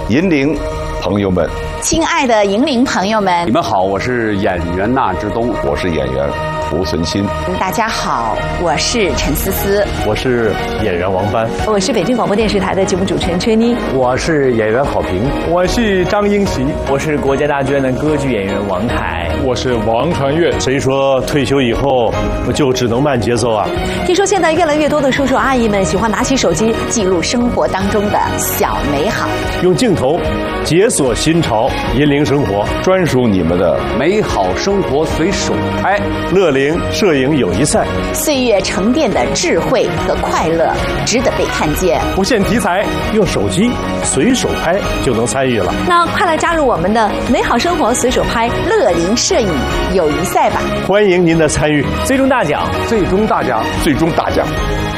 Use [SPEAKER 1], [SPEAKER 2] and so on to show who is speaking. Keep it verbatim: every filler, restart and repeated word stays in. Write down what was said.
[SPEAKER 1] 银铃朋友们，
[SPEAKER 2] 亲爱的银铃朋友们，
[SPEAKER 3] 你们好，我是演员纳之东，
[SPEAKER 1] 我是演员胡存新。
[SPEAKER 2] 大家好，我是陈思思，
[SPEAKER 4] 我是演员王帆，
[SPEAKER 5] 我是北京广播电视台的节目主持人崔妮，
[SPEAKER 6] 我是演员郝平，
[SPEAKER 7] 我是张英喜，
[SPEAKER 8] 我是国家大剧院的歌剧演员王凯，
[SPEAKER 9] 我是王传岳。
[SPEAKER 4] 谁说退休以后就只能慢节奏啊？
[SPEAKER 5] 听说现在越来越多的叔叔阿姨们喜欢拿起手机
[SPEAKER 2] 记录生活当中的小美好，
[SPEAKER 4] 用镜头解锁新潮，引领生活，
[SPEAKER 1] 专属你们的
[SPEAKER 3] 美好生活随手拍。
[SPEAKER 4] 乐龄摄影友谊赛，
[SPEAKER 2] 岁月沉淀的智慧和快乐值得被看见。
[SPEAKER 7] 不限题材，
[SPEAKER 4] 用手机随手拍就能参与了。
[SPEAKER 5] 那快来加入我们的美好生活随手拍
[SPEAKER 2] 乐龄摄影友谊赛吧！
[SPEAKER 4] 欢迎您的参与，
[SPEAKER 8] 最终大奖，
[SPEAKER 3] 最终大奖，
[SPEAKER 1] 最终大奖。